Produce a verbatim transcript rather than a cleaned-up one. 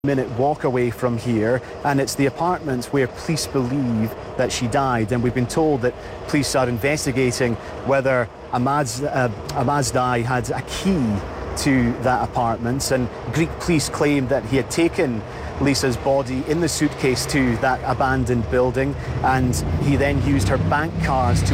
minute walk away from here, and it's the apartment where police believe that she died. And we've been told that police are investigating whether Ahmad's, uh, Ahmad's Dai had a key to that apartment, and Greek police claim that he had taken Lisa's body in the suitcase to that abandoned building, and he then used her bank cards to